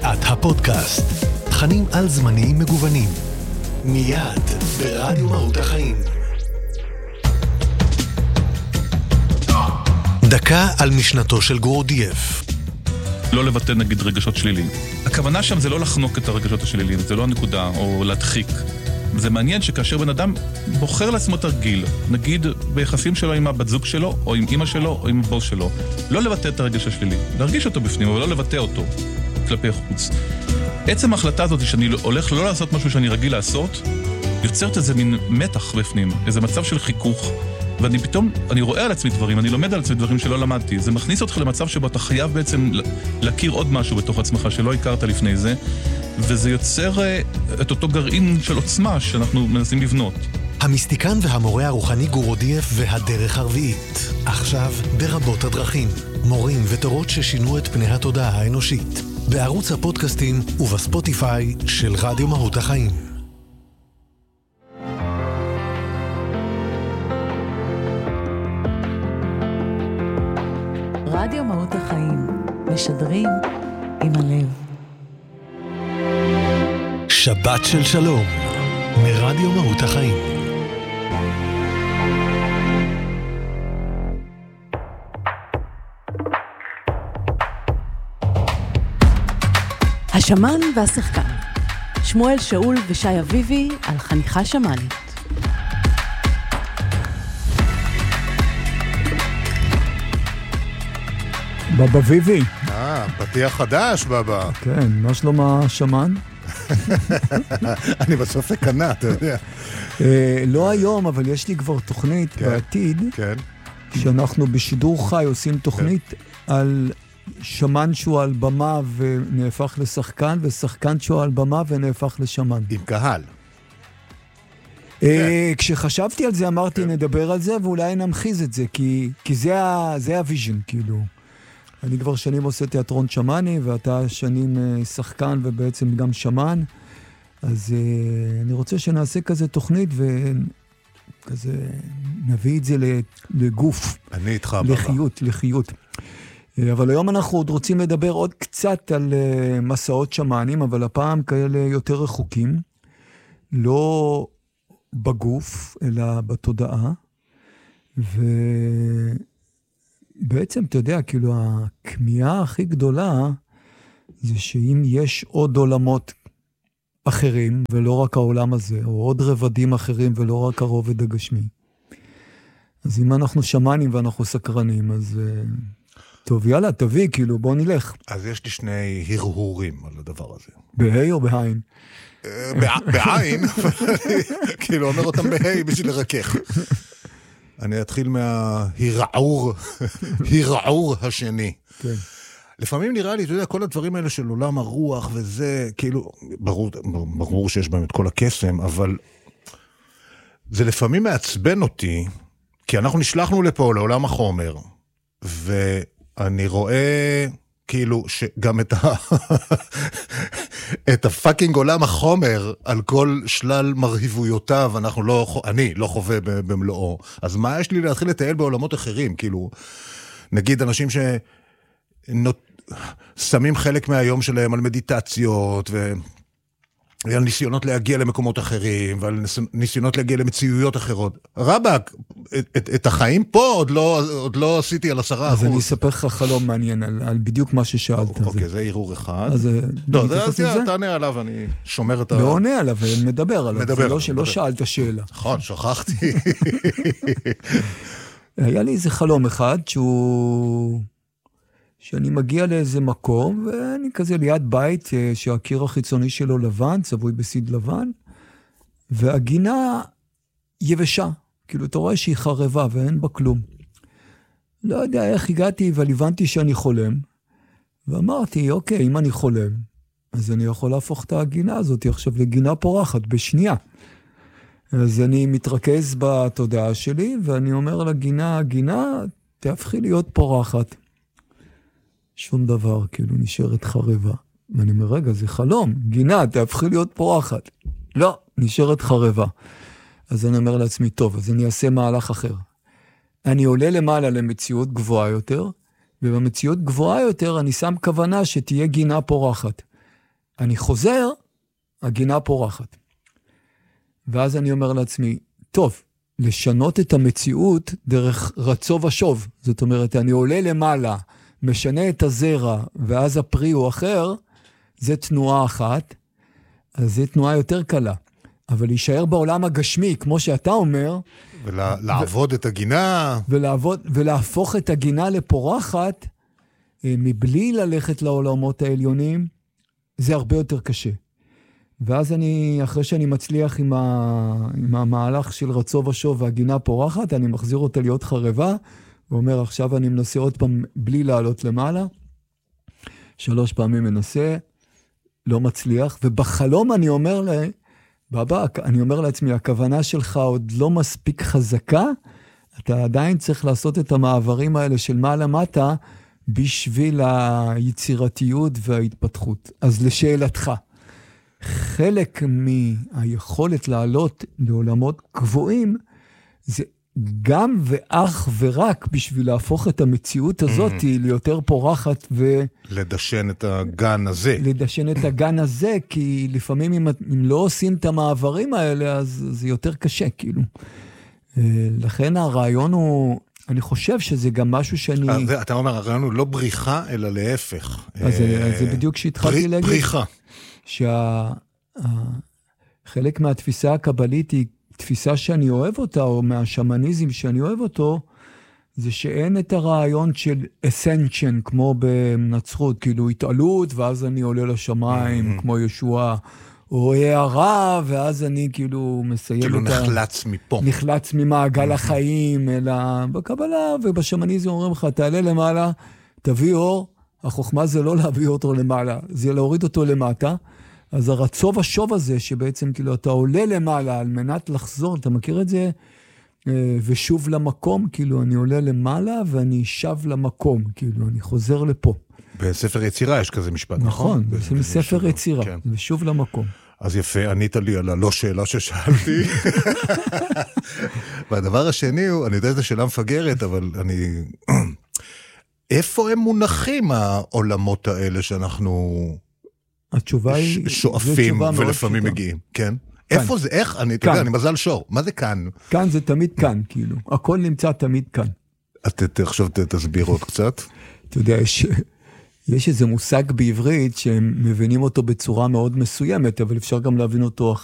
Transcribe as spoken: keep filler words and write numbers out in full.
שעת הפודקאסט. תכנים על זמניים מגוונים. מיד ברדיו מהות החיים. דקה על משנתו של גורדייף. לא לבטא נגיד רגשות שליליים. הכוונה שם זה לא לחנוק את הרגשות השליליים, זה לא הנקודה, או להדחיק. זה מעניין שכאשר בן אדם בוחר לעצמו תרגיל, נגיד ביחסים שלו עם הבת זוג שלו, או עם אמא שלו, או עם הבוס שלו, לא לבטא את הרגש השלילי, להרגיש אותו בפנים, אבל לא לבטא אותו כלפי חוץ. עצם ההחלטה הזאת שאני הולך לא לעשות משהו שאני רגיל לעשות, יוצרת איזה מין מתח בפנים, איזה מצב של חיכוך, ואני פתאום, אני רואה על עצמי דברים, אני לומד על עצמי דברים שלא למדתי. זה מכניס אותך למצב שבו אתה חייב בעצם להכיר עוד משהו בתוך עצמך שלא הכרת לפני זה, וזה יוצר את אותו גרעין של עוצמה שאנחנו מנסים לבנות. המיסטיקן והמורה הרוחני גורדייף והדרך הרביעית. עכשיו ברבות הדרכים. מורים ותורות ששינו את פני התודעה האנושית. בערוץ הפודקאסטים ובספוטיפיי של רדיו מהות החיים. רדיו מהות החיים, משדרים עם הלב. שבת של שלום, מרדיו מהות החיים. השמן והשחקן, שמואל שאול ושי אביבי על חניכה שמנית. בבא ויבי. אה, פתיח חדש, בבא. כן, מה שלום השמן? אני בסוף קנה, אתה יודע. לא היום, אבל יש לי כבר תוכנית בעתיד, שאנחנו בשידור חי עושים תוכנית על שמן שהוא על במה ונהפך לשחקן, ושחקן שהוא על במה ונהפך לשמן. עם קהל. כשחשבתי על זה אמרתי נדבר על זה, ואולי נמחיז את זה, כי זה הוויז'ן, כאילו. אני כבר שנים עושה תיאטרון שמני, ואתה שנים שחקן ובעצם גם שמן. אז uh, אני רוצה שנעשה כזה תוכנית, וכזה נביא את זה לגוף. אני איתך לחיות, בבא. לחיות. אבל היום אנחנו עוד רוצים לדבר עוד קצת על uh, מסעות שמנים, אבל הפעם כאלה יותר רחוקים. לא בגוף, אלא בתודעה. ו... בעצם, אתה יודע, כאילו, הכמיהה הכי גדולה זה שאם יש עוד עולמות אחרים, ולא רק העולם הזה, או עוד רבדים אחרים, ולא רק הרובד הגשמי. אז אם אנחנו שמנים ואנחנו סקרנים, אז טוב, יאללה, תביא, כאילו, בוא נלך. אז יש לי שני הרהורים על הדבר הזה. בהי או בהיין? בעין, כאילו, אומר אותם בהי בשביל לרכך. אני אתחיל מההירעור, הירעור השני. כן. לפעמים נראה לי, אתה יודע, כל הדברים האלה של עולם הרוח וזה, כאילו, ברור, ברור שיש בהם את כל הקסם, אבל זה לפעמים מעצבן אותי, כי אנחנו נשלחנו לפה לעולם החומר, ואני רואה כאילו שגם את ה... את הפאקינג עולם החומר על כל שלל מרהיבויותיו, אנחנו לא, אני לא חווה במלואו. אז מה יש לי להתחיל לטייל בעולמות אחרים? כאילו, נגיד אנשים ששמים חלק מהיום שלהם על מדיטציות, ועל ניסיונות להגיע למקומות אחרים, ועל ניסיונות להגיע למציאויות אחרות. רבק, את, את החיים פה עוד לא, עוד לא עשיתי על עשרה אחוז. אז אני אספר לך חלום מעניין על, על בדיוק מה ששאלת. אוקיי, זה ערעור אחד. אז לא, זה תענה עליו, אני שומר את ה... לא עונה עליו, מדבר עליו. מדבר. לא שלא שאלת שאלה. נכון, שכחתי. היה לי איזה חלום אחד שהוא... שאני מגיע לאיזה מקום, ואני כזה ליד בית שהקיר החיצוני שלו לבן, צבוי בסיד לבן, והגינה יבשה. כאילו, אתה רואה שהיא חרבה ואין בה כלום. לא יודע איך הגעתי, אבל הבנתי שאני חולם, ואמרתי, אוקיי, אם אני חולם, אז אני יכול להפוך את הגינה הזאת עכשיו לגינה פורחת, בשנייה. אז אני מתרכז בתודעה שלי, ואני אומר לגינה, הגינה, תהפכי להיות פורחת. שום דבר, כאילו נשארת חרבה. ואני אומר, רגע, זה חלום, גינה, תהפכי להיות פורחת. לא, נשארת חרבה. אז אני אומר לעצמי, טוב, אז אני אעשה מהלך אחר. אני עולה למעלה למציאות גבוהה יותר, ובמציאות גבוהה יותר אני שם כוונה שתהיה גינה פורחת. אני חוזר, הגינה פורחת. ואז אני אומר לעצמי, טוב, לשנות את המציאות דרך רצו ושוב. זאת אומרת, אני עולה למעלה, משנה את הזרע, ואז הפרי הוא אחר, זה תנועה אחת, אז זה תנועה יותר קלה. אבל להישאר בעולם הגשמי, כמו שאתה אומר, ולעבוד ו- את הגינה. ולעבוד, ולהפוך את הגינה לפורחת, מבלי ללכת לעולמות העליונים, זה הרבה יותר קשה. ואז אני, אחרי שאני מצליח עם, ה, עם המהלך של רצו ושוב והגינה פורחת, אני מחזיר אותה להיות חרבה, ואומר, עכשיו אני מנסה עוד פעם בלי לעלות למעלה. שלוש פעמים מנסה, לא מצליח, ובחלום אני אומר לה, בבא, אני אומר לעצמי, הכוונה שלך עוד לא מספיק חזקה, אתה עדיין צריך לעשות את המעברים האלה של מעלה-מטה, בשביל היצירתיות וההתפתחות. אז לשאלתך, חלק מהיכולת לעלות לעולמות גבוהים, זה גם ואך ורק בשביל להפוך את המציאות הזאת mm-hmm. ליותר פורחת ו... לדשן את הגן הזה. לדשן את הגן הזה, כי לפעמים אם, אם לא עושים את המעברים האלה, אז זה יותר קשה, כאילו. לכן הרעיון הוא... אני חושב שזה גם משהו שאני... אתה אומר, הרעיון הוא לא בריחה, אלא להפך. אז זה בדיוק שהתחלתי להגיד. בריחה. שחלק מהתפיסה הקבלית היא תפיסה שאני אוהב אותה, או מהשמניזם שאני אוהב אותו, זה שאין את הרעיון של אסנשן, כמו בנצרות, כאילו התעלות, ואז אני עולה לשמיים, כמו ישוע, או הערה, ואז אני כאילו מסיים כאילו את ה... כאילו נחלץ מפה. נחלץ ממעגל החיים, אלא בקבלה, ובשמניזם אומרים לך, תעלה למעלה, תביא אור, החוכמה זה לא להביא אותו למעלה, זה להוריד אותו למטה, אז הרצו ושוב הזה, שבעצם כאילו אתה עולה למעלה, על מנת לחזור, אתה מכיר את זה? ושוב למקום, כאילו אני עולה למעלה, ואני שב למקום, כאילו אני חוזר לפה. בספר יצירה יש כזה משפט, נכון? נכון, בספר יצירה, ושוב למקום. אז יפה, ענית לי על הלא שאלה ששאלתי. והדבר השני הוא, אני יודע את השאלה מפגרת, אבל אני... איפה הם מונחים העולמות האלה שאנחנו... התשובה היא... שואפים ולפעמים מגיעים, כן? איפה זה, איך? אני, אתה יודע, אני מזל שור. מה זה כאן? כאן זה תמיד כאן, כאילו. הכל נמצא תמיד כאן. את עכשיו תסביר עוד קצת. אתה יודע, יש... יש איזה מושג בעברית שהם מבינים אותו בצורה מאוד מסוימת, אבל אפשר גם להבין אותו